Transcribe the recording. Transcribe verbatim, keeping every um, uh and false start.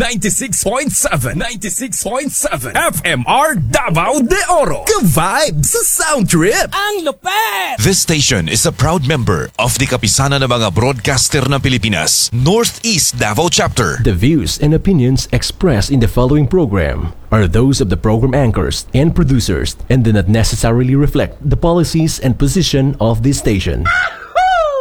ninety-six point seven, ninety-six point seven F M R Davao de Oro. Ka-vibe sa sound trip. Ang lupet! This station is a proud member of the Kapisanan ng mga Broadcaster ng Pilipinas, Northeast Davao Chapter. The views and opinions expressed in the following program are those of the program anchors and producers and do not necessarily reflect the policies and position of this station.